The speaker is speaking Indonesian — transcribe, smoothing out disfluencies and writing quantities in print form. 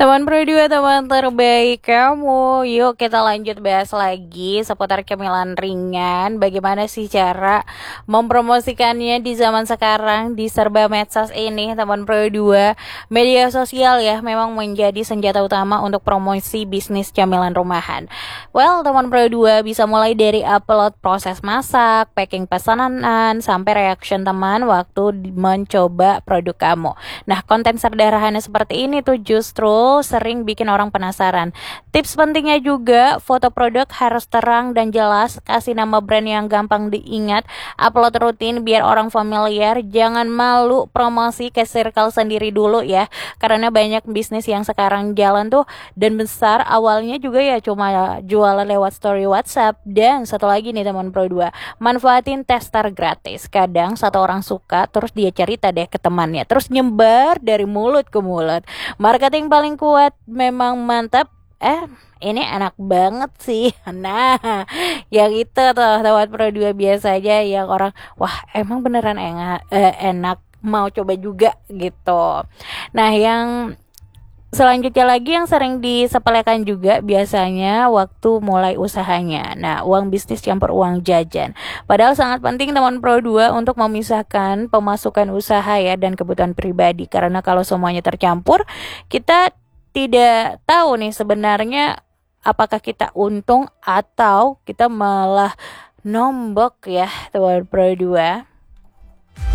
Teman Pro 2, teman terbaik kamu. Yuk kita lanjut bahas lagi seputar cemilan ringan. Bagaimana sih cara mempromosikannya di zaman sekarang di serba medsos ini, teman Pro 2. Media sosial ya memang menjadi senjata utama untuk promosi bisnis cemilan rumahan. Well, teman Pro 2 bisa mulai dari upload proses masak, packing pesanan, sampai reaction teman waktu mencoba produk kamu. Nah, konten sederhana seperti ini tuh justru sering bikin orang penasaran. Tips pentingnya juga, foto produk harus terang dan jelas, kasih nama brand yang gampang diingat, upload rutin biar orang familiar, jangan malu promosi ke circle sendiri dulu ya. Karena banyak bisnis yang sekarang jalan tuh dan besar awalnya juga ya cuma jualan lewat story WhatsApp. Dan satu lagi nih teman Pro 2, manfaatin tester gratis. Kadang satu orang suka terus dia cerita deh ke temannya, terus nyebar dari mulut ke mulut. Marketing paling kuat memang mantap. Ini enak banget sih. Nah, yang itu tuh lewat Pro 2 biasa aja yang orang, wah emang beneran enak, mau coba juga gitu. Nah, yang selanjutnya lagi yang sering disepelekan juga biasanya waktu mulai usahanya. Nah, uang bisnis campur uang jajan. Padahal sangat penting teman Pro 2 untuk memisahkan pemasukan usaha ya dan kebutuhan pribadi. Karena kalau semuanya tercampur, kita tidak tahu nih sebenarnya apakah kita untung atau kita malah nombok ya teman Pro 2.